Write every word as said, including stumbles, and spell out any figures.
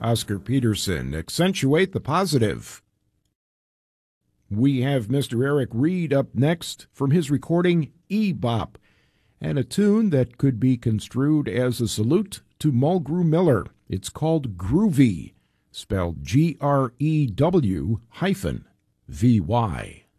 Oscar Peterson, accentuate the positive. We have Mister Eric Reed up next from his recording E-Bop, and a tune that could be construed as a salute to Mulgrew Miller. It's called Groovy, spelled G R E W hyphen V Y.